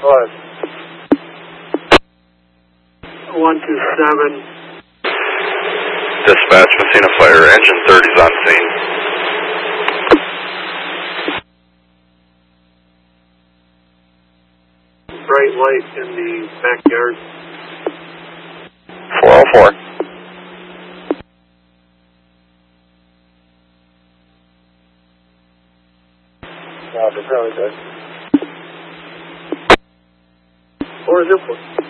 What? 127. Dispatch, Messina Fire, engine 30's on scene. Bright light in the backyard. 404. Roger, probably good. 404.